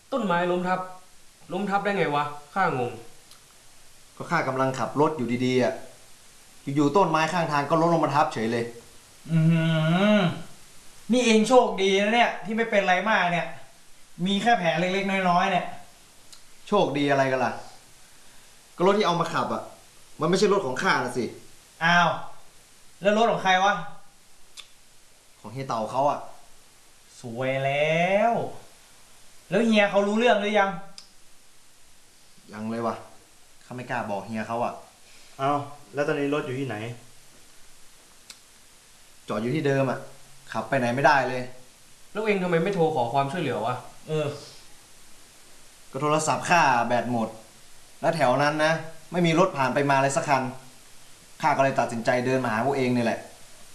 ต้นไม้ล้มทับได้ไงวะข้างงก็ข้ากำลังขับรถอยู่ดีๆอ่ะอยู่ๆต้นไม้ข้างทางก็ล้มลงมาทับเฉยเลยอืมนี่เองโชคดีนะเนี่ยที่ไม่เป็นไรมากเนี่ยมีแค่แผลเล็กๆน้อยๆเนี่ยโชคดีอะไรกันล่ะก็รถที่เอามาขับอ่ะมันไม่ใช่รถของข้านะสิอ้าวแล้วรถของใครวะของเฮียเต่าเขาอ่ะสวยแล้วเฮียเขารู้เรื่องหรือยังยังเลยวะข้าไม่กล้าบอกเฮียเขาอ่ะเอาแล้วตอนนี้รถอยู่ที่ไหนจอดอยู่ที่เดิมอ่ะขับไปไหนไม่ได้เลยแล้วเองทำไมไม่โทรขอความช่วยเหลือวะเออก็โทรศัพท์ข้าแบตหมดแล้วแถวนั้นนะไม่มีรถผ่านไปมาเลยสักคันข้าก็เลยตัดสินใจเดินมาหาพวกเองนี่แหละ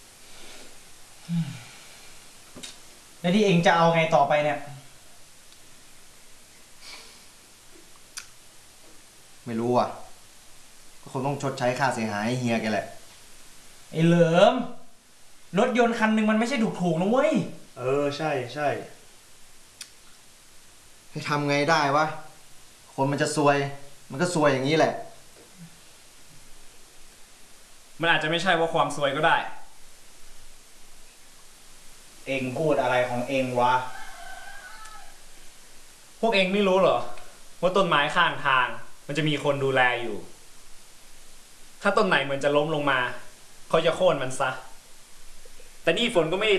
แล้วที่เองจะเอาไงต่อไปเนี่ยไม่รู้อ่ะก็คงต้องชดใช้ค่าเสียหายให้เฮียแกแหละไอ้เหลิมรถยนต์คันหนึ่งมันไม่ใช่ถูกๆนะเว้ยใช่ใช่ให้ทำไงได้วะคนมันจะซวยมันก็ซวยอย่างนี้แหละมันอาจจะไม่ใช่ว่าความซวยก็ได้เองพูดอะไรของเองวะพวกเองไม่รู้เหรอว่าต้นไม้ข้างทางมันจะมีคนดูแลอยู่ถ้าต้นไหนเหมือนจะล้มลงมาเขาจะโค่นมันซะแต่นี่ฝนก็ไม่ได้